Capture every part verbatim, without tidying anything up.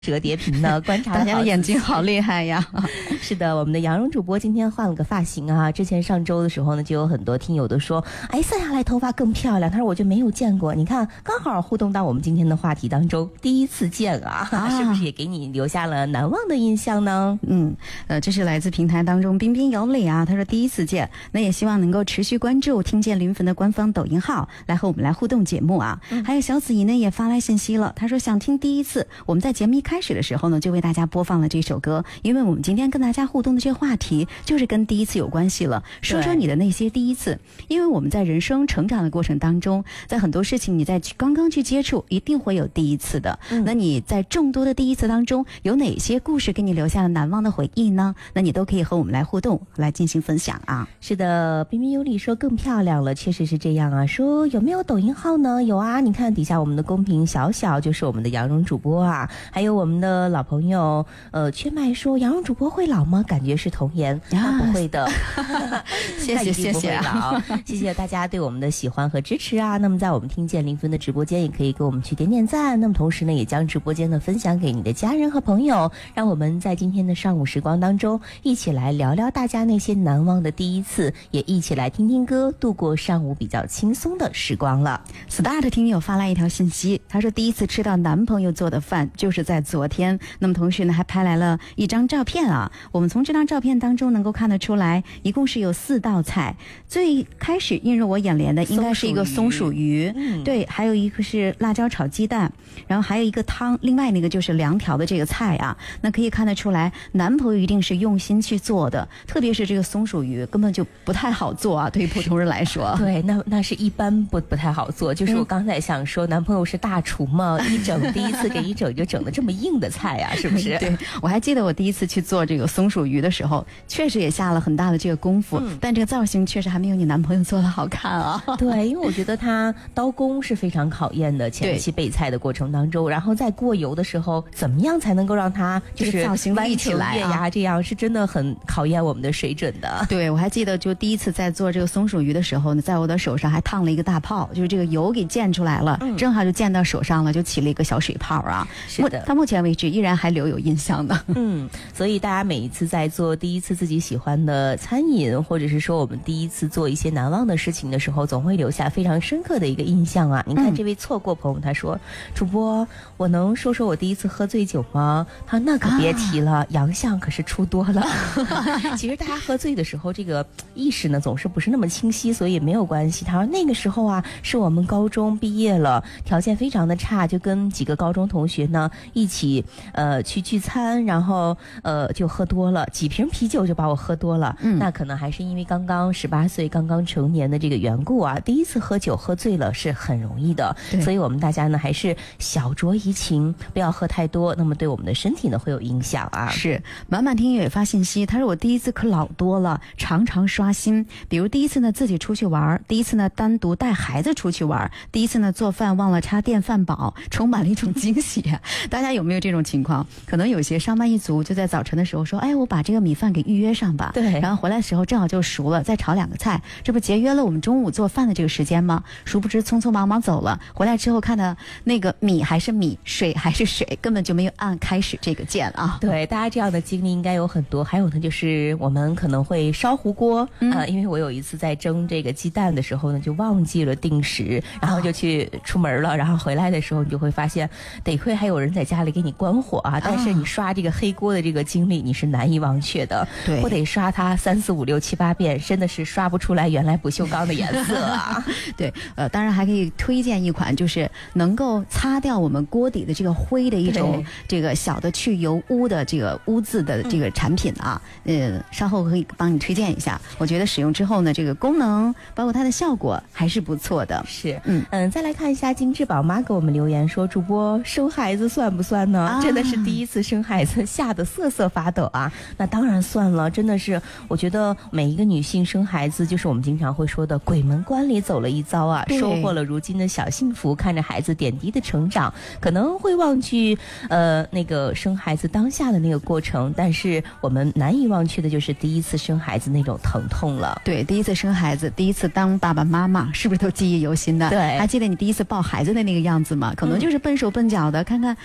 折叠屏呢，观察大家的眼睛好厉害呀！ 是的，我们的杨蓉主播今天换了个发型啊。之前上周的时候呢，就有很多听友都说，哎，散下来头发更漂亮。他说我就没有见过，你看刚好互动到我们今天的话题当中，第一次见啊，啊是不是也给你留下了难忘的印象呢？ 嗯，呃，这是来自平台当中彬彬有礼啊，他说第一次见，那也希望能够持续关注听见临汾的官方抖音号，来和我们来互动节目啊。嗯、还有小子怡呢也发来信息了，他说想听第一次，我们在节目一开始的时候呢，就为大家播放了这首歌，因为我们今天跟大家互动的这个话题就是跟第一次有关系了。说说你的那些第一次，因为我们在人生成长的过程当中，在很多事情你在刚刚去接触，一定会有第一次的。嗯、那你在众多的第一次当中，有哪些故事给你留下了难忘的回忆呢？那你都可以和我们来互动，来进行分享啊。 是的，彬彬有礼说更漂亮了，确实是这样啊。说有没有抖音号呢？有啊，你看底下我们的公屏小小就是我们的杨蓉主播啊，还有我们的老朋友呃缺麦说杨蓉主播会老吗？感觉是童颜，那不会的。 谢谢谢谢啊，谢谢大家对我们的喜欢和支持啊。那么在我们听见临汾的直播间，也可以给我们去点点赞。那么同时呢，也将直播间呢分享给你的家人和朋友，让我们在今天的上午时光当中，一起来聊聊大家那些难忘的第一次，也一起来听听歌，度过上午比较轻松的时光了。 Star 的听友发来一条信息，他说第一次吃到男朋友做的饭就是在昨天。那么同时呢，还拍来了一张照片啊。我们从这张照片当中能够看得出来，一共是有四道菜。最开始映入我眼帘的应该是一个松鼠鱼，嗯、对，还有一个是辣椒炒鸡蛋，然后还有一个汤，另外那个就是凉条的这个菜啊。那可以看得出来，男朋友一定是用心去做的，特别是这个松鼠鱼根本就不太好做啊，对于普通人来说。 对，那那是一般不不太好做。就是我刚才想说，嗯、男朋友是大厨嘛，一整第一次给一整就整的这么硬的菜啊，是不是？ 对，我还记得我第一次去做这个松鼠鱼的时候，确实也下了很大的这个功夫，嗯、但这个造型确实还没有你男朋友做的好看啊。 对，因为我觉得他刀工是非常考验的，前期备菜的过程当中，然后在过油的时候，怎么样才能够让它就是造型立起来啊？这样是真的很考验我们的水准的。 对，我还记得就第一次在做这个松鼠鱼的时候呢，在我的手上还烫了一个大泡，就是这个油给溅出来了，嗯、正好就溅到手上了，就起了一个小水泡啊。 是的， 到目前为止依然还留有印象的。 嗯，所以大家每一次在做第一次自己喜欢的餐饮，或者是说我们第一次做一些难忘的事情的时候，总会留下非常深刻的一个印象啊。你看这位错过朋友，他说：“主播，我能说说我第一次喝醉酒吗？”他那可别提了，啊、洋相可是出多了。其实大家喝醉的时候，这个意识呢总是不是那么清晰，所以没有关系。他说那个时候啊，是我们高中毕业了，条件非常的差，就跟几个高中同学呢一起呃去聚餐，然后呃就喝多了，几瓶啤酒就把我喝多了。嗯，那可能还是因为刚刚十八岁，刚刚成年的这个缘故啊，第一次喝酒喝醉了是很容易的，所以我们大家呢还是小酌怡情，不要喝太多，那么对我们的身体呢会有影响啊。 是，满满听友也发信息，他说我第一次可老多了，常常刷新。比如第一次呢自己出去玩，第一次呢单独带孩子出去玩，第一次呢做饭忘了插电饭煲，充满了一种惊喜。大家有没有这种情况？可能有些上班一族就在早晨的时候说，哎，我把这个米饭给预约上吧。 对， 然后回来的时候正好就熟了，再炒两个菜，这不节约了我们中午做饭的这个时间吗？殊不知匆匆忙忙走了，回来之后看到那个米还是米，水还是水，根本就没有按开始这个键啊。 对，大家这样的经历应该有很多。还有呢，就是我们可能会烧糊锅，嗯、呃，因为我有一次在蒸这个鸡蛋的时候呢，就忘记了定时，然后就去出门了，然后回来的时候你就会发现，得亏还有人在家里给你关火啊，但是你刷这个黑锅的这个经历你是难以忘却的。对，我得刷它三四五六七八遍，真的是刷不出来原来不锈钢的颜色啊。 对，呃，当然还可以推荐一款，就是能够擦掉我们锅底的这个灰的一种这个小的去油污的这个污渍的这个产品啊。嗯、呃，稍后可以帮你推荐一下。我觉得使用之后呢，这个功能包括它的效果还是不错的。 是，嗯嗯，再来看一下金志宝妈给我们留言说，主播生孩子算不算呢？啊、真的是第一次生孩子，吓得瑟瑟发抖啊！那当然算了，真的是，我觉得每一个女性生孩子，就是我们经常会说的鬼门关里走了一遭啊，收获了如今的小幸福，看着孩子点滴的成长，可能会忘记呃那个生孩子当下的那个过程，但是我们难以忘却的就是第一次生孩子那种疼痛了。 对，第一次生孩子，第一次当爸爸妈妈，是不是都记忆犹新的？ 对， 还记得你第一次抱孩子的那个样子吗？可能就是笨手笨脚的，嗯、看看怀里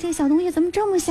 这个小东西怎么这么小